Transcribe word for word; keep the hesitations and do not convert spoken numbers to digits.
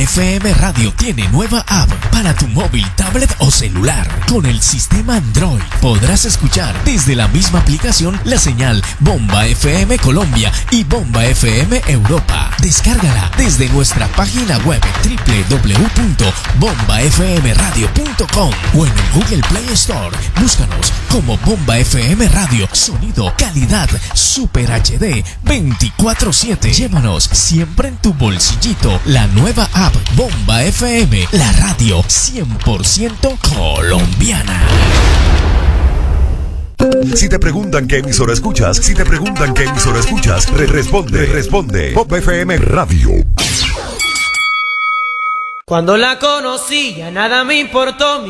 F M Radio tiene nueva app para tu móvil, tablet o celular. Con el sistema Android podrás escuchar desde la misma aplicación la señal Bomba F M Colombia y Bomba F M Europa. Descárgala desde nuestra página web doble u doble u doble u punto bomba f m radio punto com o en el Google Play Store. Búscanos como Bomba F M Radio. Sonido, calidad, Super H D veinticuatro siete. Llévanos siempre en tu bolsillito la nueva app Bomba F M, la radio cien por ciento colombiana. Si te preguntan qué emisora escuchas, si te preguntan qué emisora escuchas, re responde, responde. Bomba F M Radio. Cuando la conocí ya nada me importó.